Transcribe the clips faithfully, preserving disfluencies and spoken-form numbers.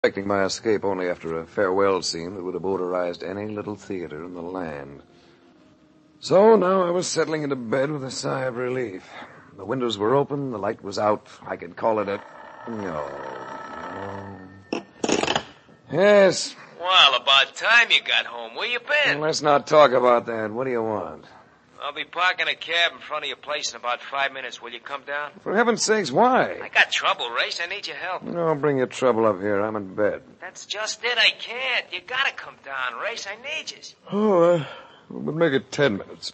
Expecting my escape only after a farewell scene that would have motorized any little theater in the land. So now I was settling into bed with a sigh of relief. The windows were open, the light was out. I could call it a... No. no. Yes. Well, about time you got home. Where you been? Let's not talk about that. What do you want? I'll be parking a cab in front of your place in about five minutes. Will you come down? For heaven's sakes, why? I got trouble, Race. I need your help. No, bring your trouble up here. I'm in bed. That's just it. I can't. You gotta come down, Race. I need you. Oh, uh, we'll make it ten minutes.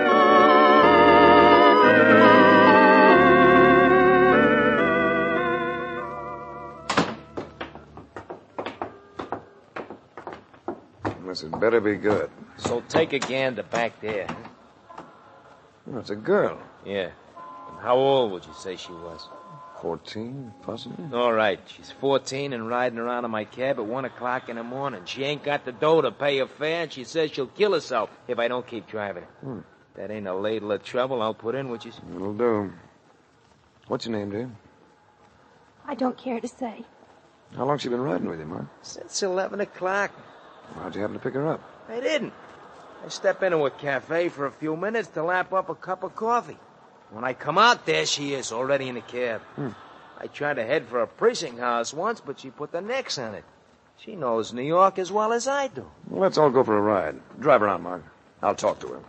This had better be good. So take a gander back there. Oh, it's a girl. Yeah. And how old would you say she was? Fourteen, possibly. All right. She's fourteen and riding around in my cab at one o'clock in the morning. She ain't got the dough to pay her fare, and she says she'll kill herself if I don't keep driving her. Hmm. That ain't a ladle of trouble I'll put in, which is... It'll do. What's your name, dear? I don't care to say. How long's she been riding with you, Mark? Since eleven o'clock. How'd you happen to pick her up? I didn't. I step into a cafe for a few minutes to lap up a cup of coffee. When I come out, there she is, already in the cab. Hmm. I tried to head for a precinct house once, but she put the necks on it. She knows New York as well as I do. Well, let's all go for a ride. Drive around, Mark. I'll talk to her.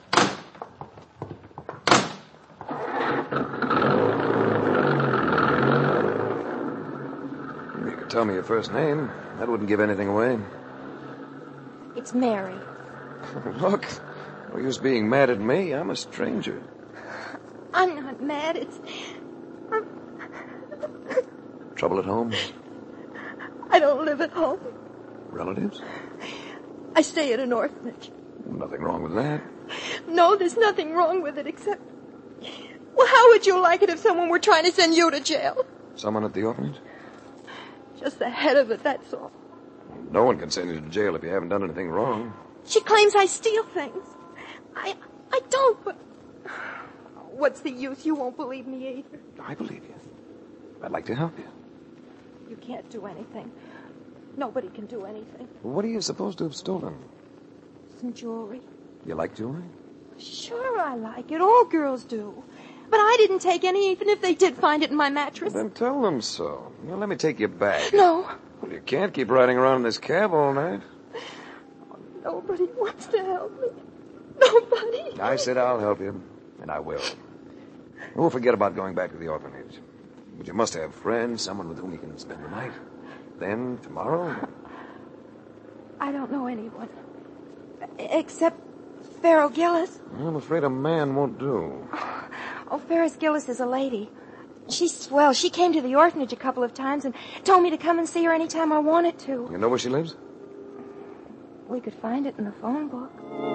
You could tell me your first name. That wouldn't give anything away. It's Mary. Look, no use being mad at me. I'm a stranger. I'm not mad. It's... I'm... Trouble at home? I don't live at home. Relatives? I stay at an orphanage. Nothing wrong with that. No, there's nothing wrong with it except... Well, how would you like it if someone were trying to send you to jail? Someone at the orphanage? Just the head of it, that's all. No one can send you to jail if you haven't done anything wrong. She claims I steal things. I I don't, but... What's the use? You won't believe me either. I believe you. I'd like to help you. You can't do anything. Nobody can do anything. What are you supposed to have stolen? Some jewelry. You like jewelry? Sure I like it. All girls do. But I didn't take any, even if they did find it in my mattress. Then tell them so. Now, let me take you back. No. Well, you can't keep riding around in this cab all night. Nobody wants to help me. Nobody. I said I'll help you, and I will. We'll forget about going back to the orphanage. But you must have friends, someone with whom you can spend the night. Then, tomorrow... I don't know anyone. Except Farrell Gillis. I'm afraid a man won't do. Oh, Ferris Gillis is a lady. She's swell. She came to the orphanage a couple of times and told me to come and see her anytime I wanted to. You know where she lives? We could find it in the phone book.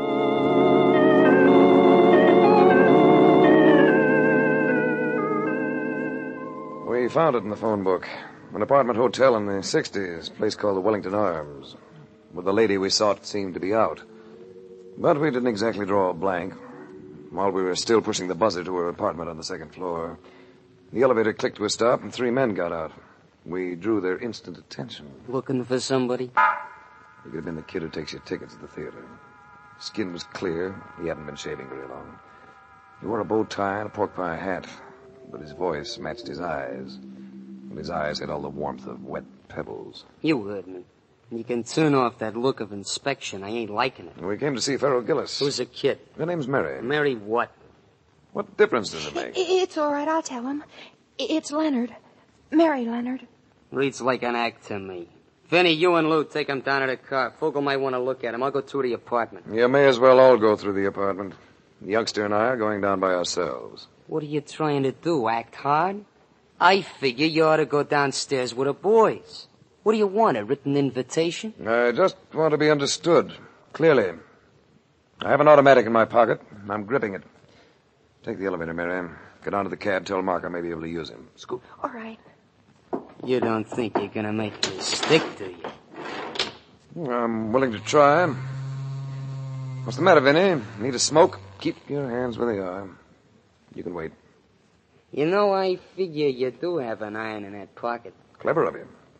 We found it in the phone book. An apartment hotel in the sixties, a place called the Wellington Arms. With the lady we sought seemed to be out. But we didn't exactly draw a blank. While we were still pushing the buzzer to her apartment on the second floor, the elevator clicked to a stop and three men got out. We drew their instant attention. Looking for somebody? He could have been the kid who takes your tickets at the theater. His skin was clear. He hadn't been shaving very long. He wore a bow tie and a pork pie hat, but his voice matched his eyes. And his eyes had all the warmth of wet pebbles. You heard me. You can turn off that look of inspection. I ain't liking it. We came to see Farrell Gillis. Who's the kid? Her name's Mary. Mary what? What difference does it make? It's all right. I'll tell him. It's Leonard. Mary Leonard. Reads like an act to me. Vinny, you and Lou take him down to the car. Fogel might want to look at him. I'll go through the apartment. You may as well all go through the apartment. The youngster and I are going down by ourselves. What are you trying to do, act hard? I figure you ought to go downstairs with the boys. What do you want, a written invitation? I just want to be understood, clearly. I have an automatic in my pocket. I'm gripping it. Take the elevator, Mary. Get onto the cab. Tell Mark I may be able to use him. Scoop. All right. You don't think you're going to make me stick, do you? I'm willing to try. What's the matter, Vinny? Need a smoke? Keep your hands where they are. You can wait. You know, I figure you do have an iron in that pocket. Clever of you.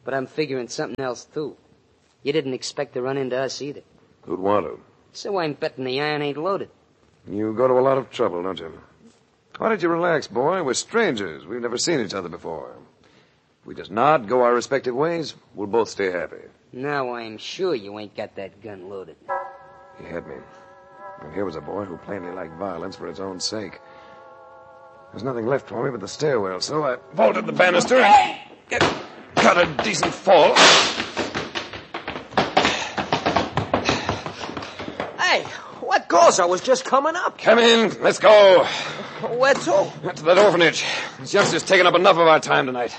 But I'm figuring something else, too. You didn't expect to run into us either. Who'd want to? So I'm betting the iron ain't loaded. You go to a lot of trouble, don't you? Why don't you relax, boy? We're strangers. We've never seen each other before. If we just nod, go our respective ways, we'll both stay happy. Now I'm sure you ain't got that gun loaded. He had me. And here was a boy who plainly liked violence for its own sake. There's nothing left for me but the stairwell, so I vaulted the banister and got a decent fall. Hey, what goes? I was just coming up. Come in. Let's go. Where to? To that orphanage. This youngster's taken up enough of our time tonight.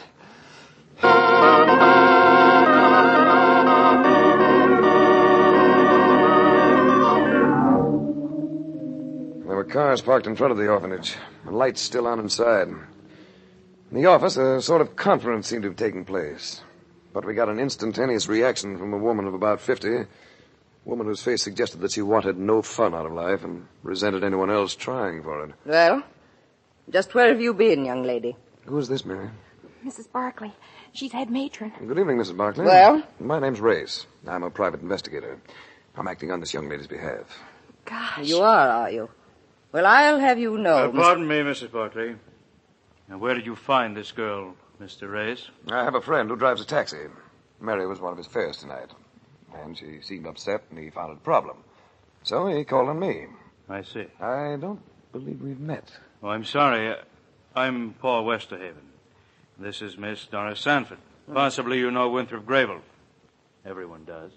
There were cars parked in front of the orphanage, and lights still on inside. In the office, a sort of conference seemed to have taken place. But we got an instantaneous reaction from a woman of about fifty, a woman whose face suggested that she wanted no fun out of life and resented anyone else trying for it. Well, just where have you been, young lady? Who is this, Mary? Missus Barkley. She's head matron. Good evening, Missus Barkley. Well? My name's Race. I'm a private investigator. I'm acting on this young lady's behalf. Gosh. You are, are you? Well, I'll have you know... Uh, pardon me, Missus Barkley. Now, where did you find this girl, Mister Reyes? I have a friend who drives a taxi. Mary was one of his fares tonight. And she seemed upset, and he found it a problem. So he called on me. I see. I don't believe we've met. Oh, I'm sorry. Uh, I'm Paul Westerhaven. This is Miss Doris Sanford. Possibly you know Winthrop Grable. Everyone does.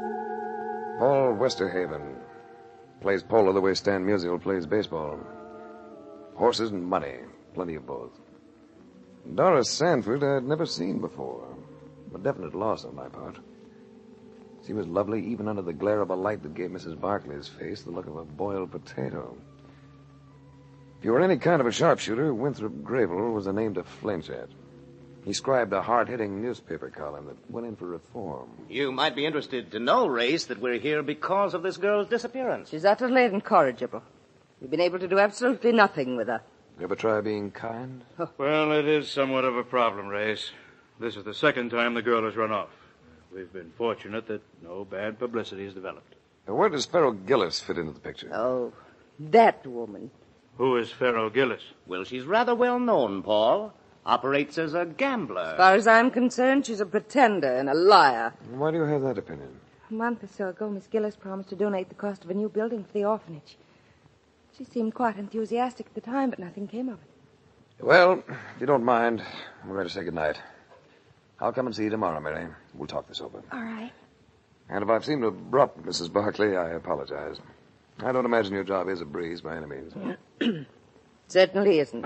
Paul Westerhaven. Plays polo the way Stan Musial plays baseball. Horses and money. Plenty of both. Doris Sanford I'd never seen before. A definite loss on my part. She was lovely even under the glare of a light that gave Missus Barkley's face the look of a boiled potato. If you were any kind of a sharpshooter, Winthrop Grable was a name to flinch at. He scribed a hard-hitting newspaper column that went in for reform. You might be interested to know, Race, that we're here because of this girl's disappearance. She's utterly incorrigible. We've been able to do absolutely nothing with her. You ever try being kind? Well, it is somewhat of a problem, Reyes. This is the second time the girl has run off. We've been fortunate that no bad publicity has developed. Now, where does Farrell Gillis fit into the picture? Oh, that woman. Who is Farrell Gillis? Well, she's rather well known, Paul. Operates as a gambler. As far as I'm concerned, she's a pretender and a liar. Why do you have that opinion? A month or so ago, Miss Gillis promised to donate the cost of a new building for the orphanage. She seemed quite enthusiastic at the time, but nothing came of it. Well, if you don't mind, we're ready to say goodnight. I'll come and see you tomorrow, Mary. We'll talk this over. All right. And if I've seemed abrupt, Missus Barkley, I apologize. I don't imagine your job is a breeze by any means. Certainly isn't.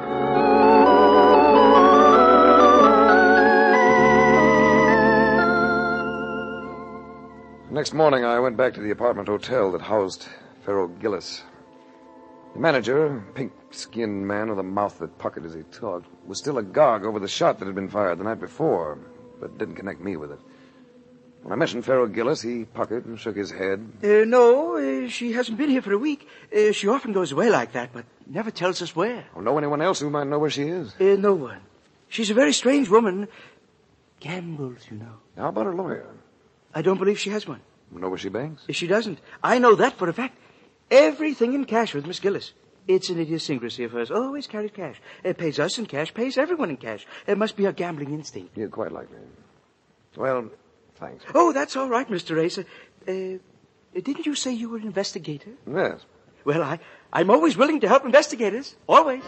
Next morning, I went back to the apartment hotel that housed Farrell Gillis. The manager, a pink-skinned man with a mouth that puckered as he talked, was still agog over the shot that had been fired the night before, but didn't connect me with it. When I mentioned Farrell Gillis, he puckered and shook his head. Uh, no, uh, she hasn't been here for a week. Uh, she often goes away like that, but never tells us where. Oh, know anyone else who might know where she is? Uh, no one. She's a very strange woman. Gambles, you know. How about her lawyer? I don't believe she has one. Know where she banks? She doesn't. I know that for a fact. Everything in cash with Miss Gillis. It's an idiosyncrasy of hers. Always carries cash. It pays us in cash, pays everyone in cash. It must be a gambling instinct. Yeah, quite likely. Well, thanks. Oh, that's all right, Mister Racer. Uh, didn't you say you were an investigator? Yes. Well, I, I'm always willing to help investigators. Always.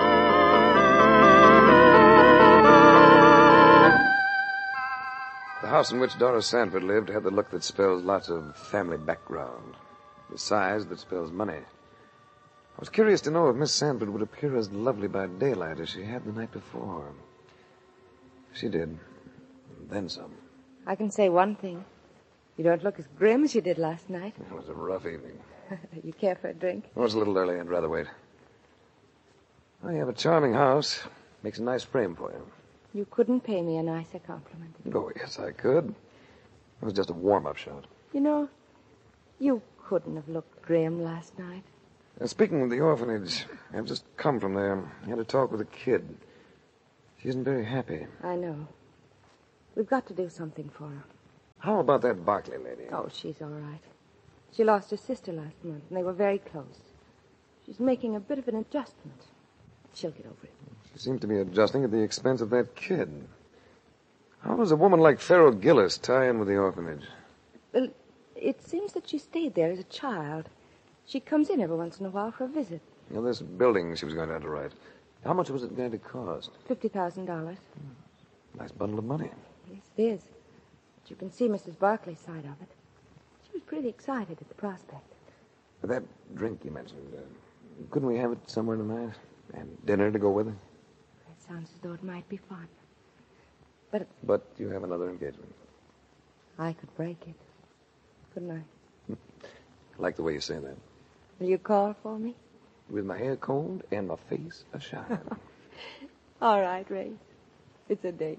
The house in which Doris Sanford lived had the look that spells lots of family background. The size that spells money. I was curious to know if Miss Sanford would appear as lovely by daylight as she had the night before. She did. And then some. I can say one thing. You don't look as grim as you did last night. It was a rough evening. You care for a drink? It was a little early. I'd rather wait. Well, you have a charming house. Makes a nice frame for you. You couldn't pay me a nicer compliment. Oh, yes, I could. It was just a warm-up shot. You know, you couldn't have looked grim last night. Uh, speaking of the orphanage, I've just come from there. I had a talk with a kid. She isn't very happy. I know. We've got to do something for her. How about that Barclay lady? Oh, she's all right. She lost her sister last month, and they were very close. She's making a bit of an adjustment. She'll get over it. She seems to be adjusting at the expense of that kid. How does a woman like Farrell Gillis tie in with the orphanage? Well, it seems that she stayed there as a child. She comes in every once in a while for a visit. You know, this building she was going to underwrite. How much was it going to cost? Fifty thousand dollars. Nice bundle of money. Yes, it is. But you can see Missus Barclay's side of it. She was pretty excited at the prospect. That drink you mentioned, uh, couldn't we have it somewhere tonight? And dinner to go with it? That sounds as though it might be fun. But... But you have another engagement. I could break it. Couldn't I? I like the way you say that. Will you call for me? With my hair combed and my face ashine. All right, Ray. It's a date.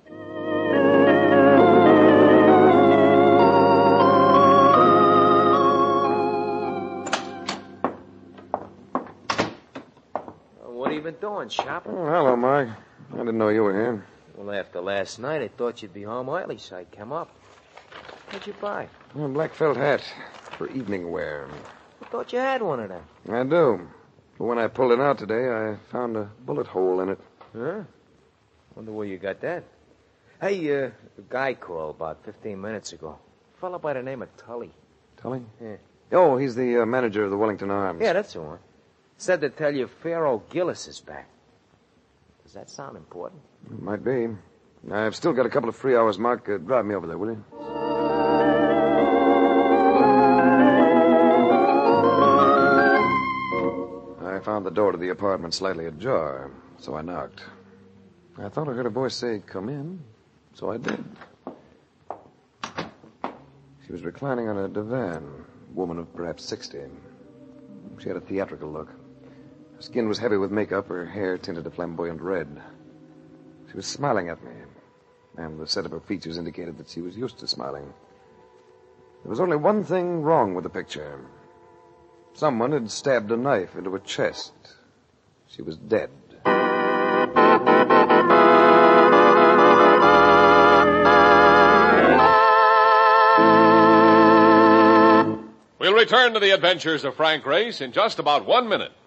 What have you been doing, shopping? Oh, hello, Mark. I didn't know you were here. Well, after last night, I thought you'd be home early, so I came up. What'd you buy? A black felt hat for evening wear. I thought you had one of them. I do. But when I pulled it out today, I found a bullet hole in it. Huh? Wonder where you got that. Hey, uh, a guy called about fifteen minutes ago. A fellow by the name of Tully. Tully? Yeah. Oh, he's the uh, manager of the Wellington Arms. Yeah, that's the one. Said to tell you Farrell Gillis is back. Does that sound important? It might be. I've still got a couple of free hours, Mark. Uh, drive me over there, will you? I found the door to the apartment slightly ajar, so I knocked. I thought I heard a voice say, "Come in," so I did. She was reclining on a divan, a woman of perhaps sixty. She had a theatrical look. Her skin was heavy with makeup, her hair tinted a flamboyant red. She was smiling at me, and the set of her features indicated that she was used to smiling. There was only one thing wrong with the picture. Someone had stabbed a knife into her chest. She was dead. We'll return to the adventures of Frank Race in just about one minute.